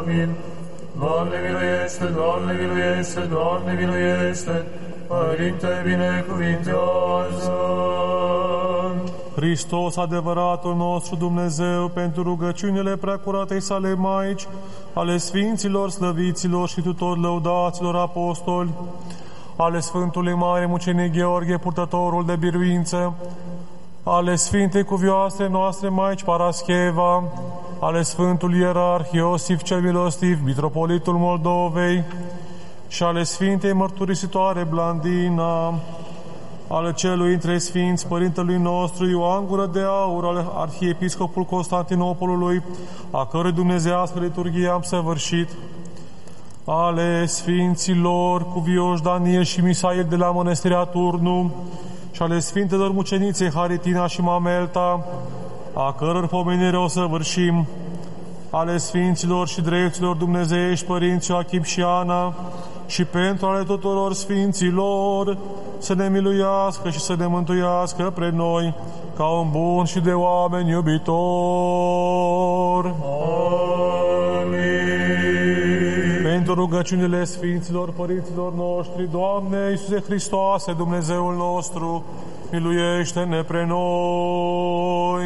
Amin. Doamne miluiește, Doamne miluiește, Doamne miluiește, Părinte binecuvintează. Hristos, adevăratul nostru Dumnezeu, pentru rugăciunile preacuratei sale Maici, ale Sfinților, Slăviților și tuturor lăudaților apostoli, ale Sfântului Mare Mucenic Gheorghe, purtătorul de biruință, ale Sfintei Cuvioase noastre Maici Parascheva, ale Sfântului Ierarh Iosif cel Milostiv, Mitropolitul Moldovei, și ale Sfintei Mărturisitoare Blandina, ale celui între Sfinți, Părintelui nostru Ioan Gură de Aur, ale Arhiepiscopul Constantinopolului, a cărui dumnezeiască liturghie am săvârșit, ale Sfinților Cuvioși Daniel și Misail de la Mănăstirea Turnu, și ale Sfintelor Muceniței Haritina și Mamelta, a căror pomenire o săvârșim, ale Sfinților și Drepților Dumnezeiești Părinți Joachim și Ana, și pentru ale tuturor Sfinților, să ne miluiască și să ne mântuiască pre noi, ca un bun și de oameni iubitor. Amin. Pentru rugăciunile Sfinților Părinților noștri, Doamne Iisuse Hristoase, Dumnezeul nostru, miluiește-ne pre noi.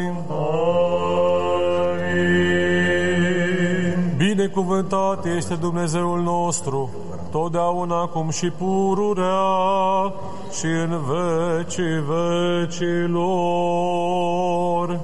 Amin. Binecuvântat este Dumnezeul nostru, totdeauna, acum și pururea și în vecii vecilor.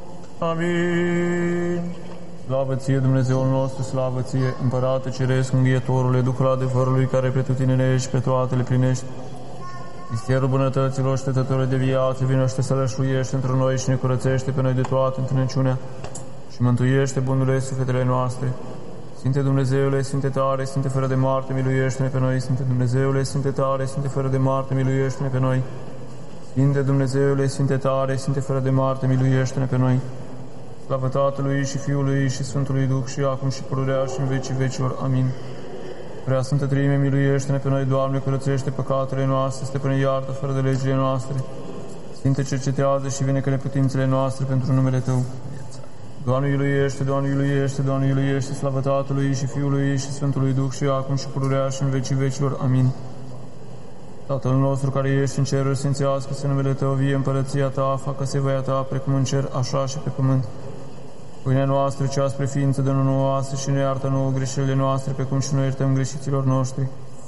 Amin. Slavă ție, Dumnezeul nostru, slavă ție, Împărate Ceresc, Înghietorule, Duhul adevărului, care pretutinești, pe toate le plinești. Misterul bunătăților, ștătătorul de viață, vinoște să lășluiești într noi și ne curățește pe noi de toată întuneciunea și mântuiește bunurile sufletele noastre. Sfinte Dumnezeule, Sfinte tare, Sfinte fără de moarte, miluiește-ne pe noi. Sfinte Dumnezeule, Sfinte tare, Sfinte fără de moarte, miluiește-ne pe noi. Sfinte Dumnezeule, Sfinte tare, Sfinte fără de moarte, miluiește-ne pe noi. Slavă Tatălui și Fiului și Sfântului Duh și acum și pururea și în vecii vecilor. Amin. Prea Sfântă Treime, miluiește-ne pe noi, Doamne, curățește păcatele noastre, stăpâne, iartă fără de legile noastre. Sfinte, cercetează și vinecă neputințele noastre pentru numele Tău. Doamne iuluiește, Doamne iuluiește, Doamne iuluiește, slavă Tatălui și Fiului și Sfântului Duh și acum și pururea și în vecii vecilor. Amin. Tatăl nostru care ești în ceruri, sfințească-se numele Tău, vie împărăția Ta, facă-se voia Ta, precum în cer, așa și pe pământ. Pâinea noastră, cea spre ființă, dă-ne nouă astăzi și ne iartă nouă greșelile noastre, precum și noi iertăm greșiților noștri.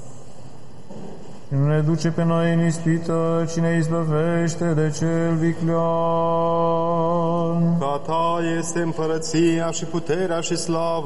Și nu ne duce pe noi în ispită, ci ne izbăvește de cel viclean. Ca Ta este împărăția și puterea și slava